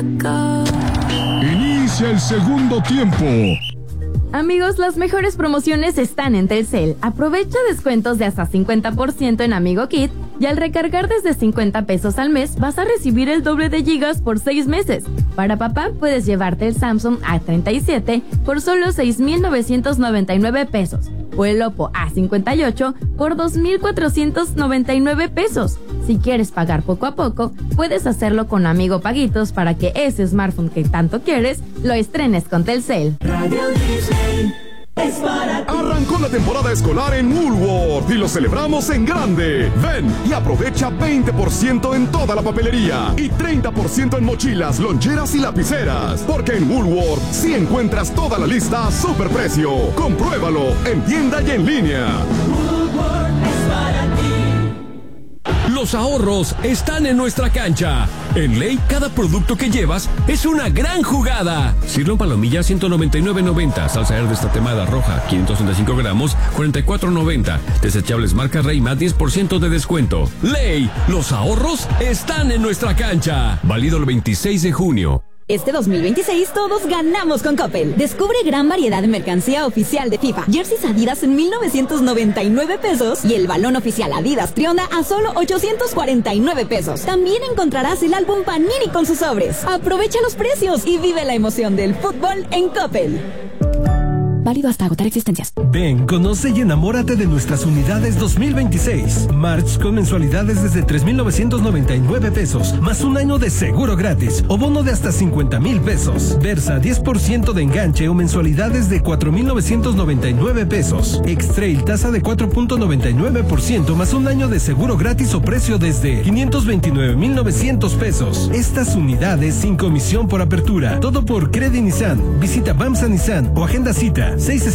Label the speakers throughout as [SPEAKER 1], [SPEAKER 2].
[SPEAKER 1] Inicia el segundo tiempo.
[SPEAKER 2] Amigos, las mejores promociones están en Telcel. Aprovecha descuentos de hasta 50% en Amigo Kit y al recargar desde 50 pesos al mes vas a recibir el doble de gigas por 6 meses. Para papá puedes llevarte el Samsung A37 por solo 6,999 pesos o el Oppo A58 por 2,499 pesos. Si quieres pagar poco a poco, puedes hacerlo con Amigo Paguitos para que ese smartphone que tanto quieres lo estrenes con Telcel.
[SPEAKER 3] Radio Disney es para ti.
[SPEAKER 1] Arrancó la temporada escolar en Woolworth y lo celebramos en grande. Ven y aprovecha 20% en toda la papelería y 30% en mochilas, loncheras y lapiceras. Porque en Woolworth sí encuentras toda la lista a superprecio. Compruébalo en tienda y en línea.
[SPEAKER 3] Woolworth es para ti.
[SPEAKER 4] Los ahorros están en nuestra cancha. En Ley, cada producto que llevas es una gran jugada. Sirloin palomilla 199.90. Salsa verde tatemada roja 565 gramos 44.90. Desechables marca Reima 10% de descuento. Ley, los ahorros están en nuestra cancha. Válido el 26 de junio.
[SPEAKER 5] Este 2026 todos ganamos con Coppel. Descubre gran variedad de mercancía oficial de FIFA. Jerseys Adidas en 1,999 pesos y el balón oficial Adidas Trionda a solo 849 pesos. También encontrarás el álbum Panini con sus sobres. Aprovecha los precios y vive la emoción del fútbol en Coppel. Válido hasta agotar existencias.
[SPEAKER 6] Ven, conoce y enamórate de nuestras unidades 2026. March con mensualidades desde 3,999 pesos, más un año de seguro gratis o bono de hasta 50,000 pesos. Versa 10% de enganche o mensualidades de 4,999 pesos. X-Trail tasa de 4.99% más un año de seguro gratis o precio desde 529,900 pesos. Estas unidades sin comisión por apertura. Todo por Credit Nissan. Visita Bamsa Nissan o agenda cita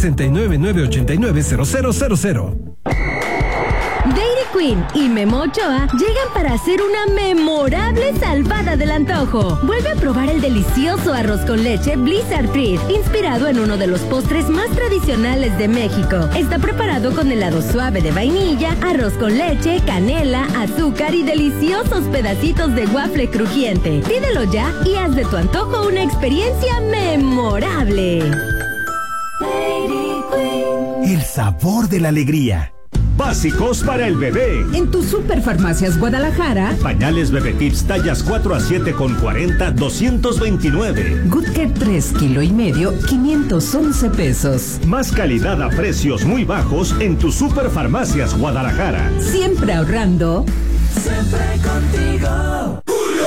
[SPEAKER 6] 669-989-0000.
[SPEAKER 7] Dairy Queen y Memo Ochoa llegan para hacer una memorable salvada del antojo. Vuelve a probar el delicioso arroz con leche Blizzard Treat, inspirado en uno de los postres más tradicionales de México. Está preparado con helado suave de vainilla, arroz con leche, canela, azúcar y deliciosos pedacitos de waffle crujiente. Pídelo ya y haz de tu antojo una experiencia memorable.
[SPEAKER 8] El sabor de la alegría. Básicos para el bebé.
[SPEAKER 9] En tu Superfarmacias Guadalajara.
[SPEAKER 8] Pañales Bebé Tips tallas 4 a 7 con 40, 229.
[SPEAKER 9] Good Care 3,5 kilos, 511 pesos.
[SPEAKER 8] Más calidad a precios muy bajos en tu Superfarmacias Guadalajara.
[SPEAKER 9] Siempre ahorrando.
[SPEAKER 3] Siempre contigo.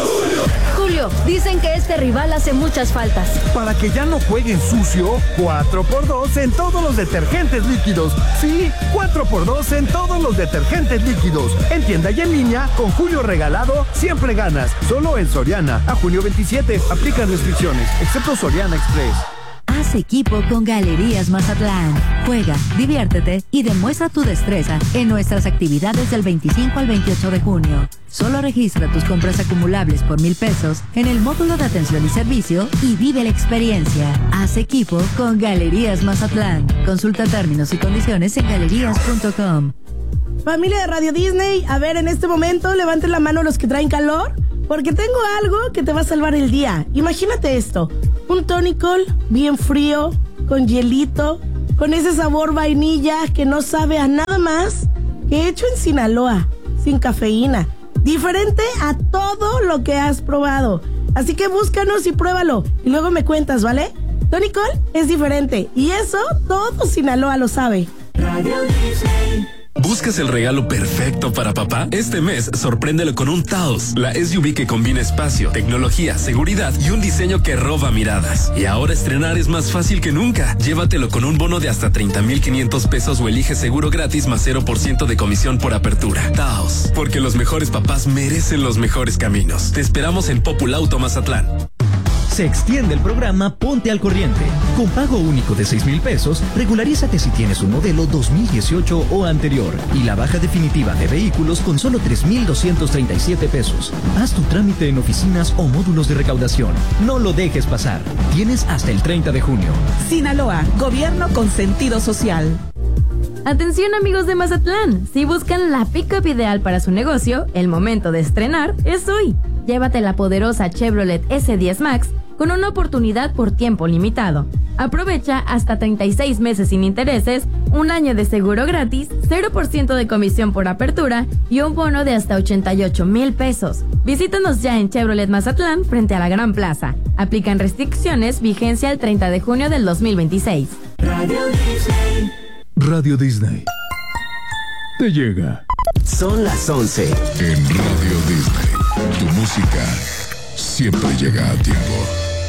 [SPEAKER 7] Julio, dicen que este rival hace muchas faltas.
[SPEAKER 10] Para que ya no jueguen sucio, 4x2 en todos los detergentes líquidos. Sí, 4x2 en todos los detergentes líquidos. En tienda y en línea, con Julio regalado, siempre ganas. Solo en Soriana. A junio 27. Aplican restricciones, excepto Soriana Express.
[SPEAKER 11] Haz equipo con Galerías Mazatlán. Juega, diviértete y demuestra tu destreza en nuestras actividades del 25 al 28 de junio. Solo registra tus compras acumulables por 1,000 pesos en el módulo de atención y servicio y vive la experiencia. Haz equipo con Galerías Mazatlán. Consulta términos y condiciones en galerías.com.
[SPEAKER 12] Familia de Radio Disney, a ver, en este momento levanten la mano los que traen calor, porque tengo algo que te va a salvar el día. Imagínate esto, un tonicol bien frío, con hielito, con ese sabor vainilla que no sabe a nada más que hecho en Sinaloa, sin cafeína, diferente a todo lo que has probado. Así que búscanos y pruébalo y luego me cuentas, ¿vale? Tonicol es diferente y eso todo Sinaloa lo sabe.
[SPEAKER 3] Radio Disney.
[SPEAKER 4] ¿Buscas el regalo perfecto para papá? Este mes, sorpréndelo con un Taos, la SUV que combina espacio, tecnología, seguridad y un diseño que roba miradas. Y ahora estrenar es más fácil que nunca. Llévatelo con un bono de hasta 30,500 pesos o elige seguro gratis más 0% de comisión por apertura. Taos, porque los mejores papás merecen los mejores caminos. Te esperamos en Populauto Mazatlán.
[SPEAKER 13] Se extiende el programa Ponte al Corriente. Con pago único de 6,000 pesos, regularízate si tienes un modelo 2018 o anterior y la baja definitiva de vehículos con solo 3,237 pesos. Haz tu trámite en oficinas o módulos de recaudación. No lo dejes pasar. Tienes hasta el 30 de junio.
[SPEAKER 9] Sinaloa, gobierno con sentido social.
[SPEAKER 2] Atención amigos de Mazatlán, si buscan la pick-up ideal para su negocio, el momento de estrenar es hoy. llévate la poderosa Chevrolet S10 Max con una oportunidad por tiempo limitado. Aprovecha hasta 36 meses sin intereses, un año de seguro gratis, 0% de comisión por apertura y un bono de hasta 88,000 pesos. Visítanos ya en Chevrolet Mazatlán frente a la Gran Plaza. Aplican restricciones, vigencia el 30 de junio del 2026.
[SPEAKER 3] Radio Disney.
[SPEAKER 14] Radio Disney te llega.
[SPEAKER 15] Son las 11.
[SPEAKER 14] En Radio Disney, tu música siempre llega a tiempo.